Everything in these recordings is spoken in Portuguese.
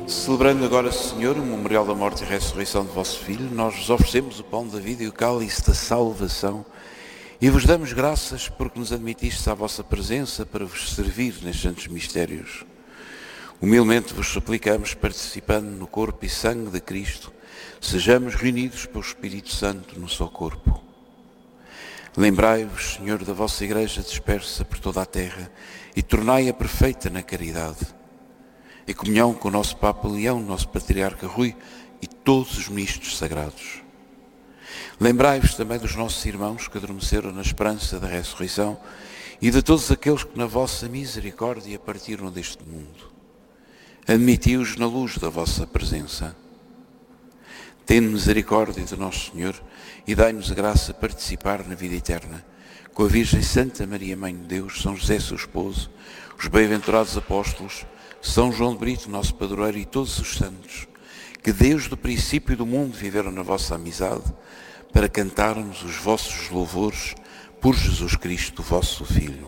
Celebrando agora, Senhor, o memorial da morte e ressurreição de vosso Filho, nós vos oferecemos o pão da vida e o cálice da salvação e vos damos graças porque nos admitistes à vossa presença para vos servir nestes santos mistérios. Humildemente vos suplicamos, participando no corpo e sangue de Cristo, sejamos reunidos pelo Espírito Santo no seu corpo. Lembrai-vos, Senhor, da vossa Igreja dispersa por toda a terra e tornai-a perfeita na caridade. Em comunhão com o nosso Papa Leão, nosso Patriarca Rui e todos os ministros sagrados. Lembrai-vos também dos nossos irmãos que adormeceram na esperança da ressurreição e de todos aqueles que na vossa misericórdia partiram deste mundo. Admiti-os na luz da vossa presença. Tende misericórdia de nosso Senhor e dai-nos a graça de participar na vida eterna, com a Virgem Santa Maria, Mãe de Deus, São José, seu esposo, os bem-aventurados apóstolos, São João de Brito, nosso padroeiro, e todos os santos, que desde o princípio do mundo viveram na vossa amizade, para cantarmos os vossos louvores por Jesus Cristo, vosso Filho.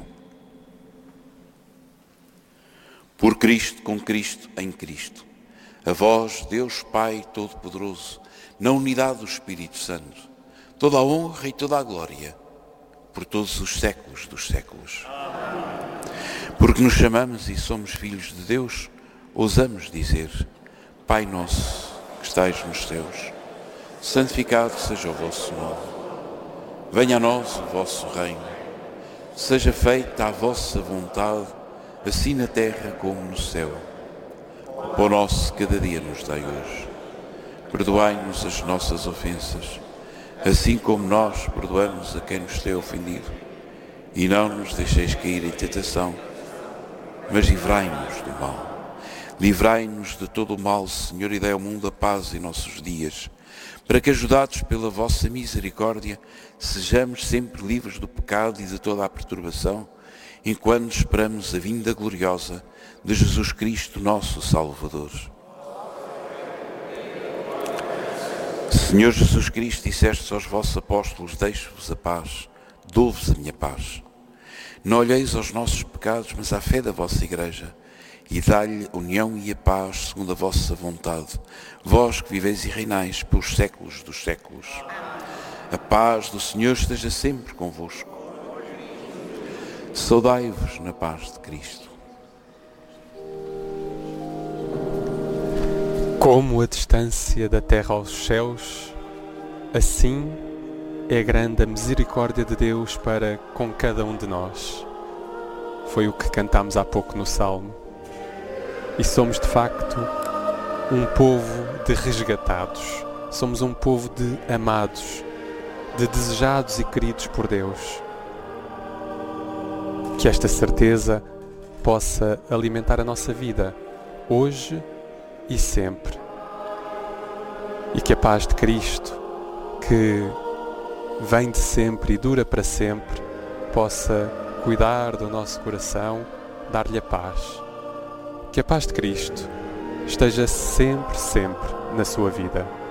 Por Cristo, com Cristo, em Cristo. A vós, Deus Pai Todo-Poderoso, na unidade do Espírito Santo, toda a honra e toda a glória, por todos os séculos dos séculos. Porque nos chamamos e somos filhos de Deus, ousamos dizer: Pai nosso, que estais nos céus, santificado seja o vosso nome. Venha a nós o vosso reino. Seja feita a vossa vontade, assim na terra como no céu. O pão nosso cada dia nos dai hoje. Perdoai-nos as nossas ofensas, assim como nós perdoamos a quem nos tem ofendido. E não nos deixeis cair em tentação, mas livrai-nos do mal. Livrai-nos de todo o mal, Senhor, e dai ao mundo a paz em nossos dias, para que, ajudados pela vossa misericórdia, sejamos sempre livres do pecado e de toda a perturbação, enquanto esperamos a vinda gloriosa de Jesus Cristo, nosso Salvador. Senhor Jesus Cristo, dissestes aos vossos apóstolos: deixo-vos a paz, dou-vos a minha paz. Não olheis aos nossos pecados, mas à fé da vossa Igreja, e dai-lhe a união e a paz segundo a vossa vontade, vós que viveis e reinais pelos séculos dos séculos. A paz do Senhor esteja sempre convosco. Saudai-vos na paz de Cristo. Como a distância da terra aos céus, assim é grande a misericórdia de Deus para com cada um de nós. Foi o que cantámos há pouco no Salmo. E somos de facto um povo de resgatados. Somos um povo de amados, de desejados e queridos por Deus. Que esta certeza possa alimentar a nossa vida, hoje e sempre. E que a paz de Cristo, que vem de sempre e dura para sempre, possa cuidar do nosso coração, dar-lhe a paz. Que a paz de Cristo esteja sempre, sempre na sua vida.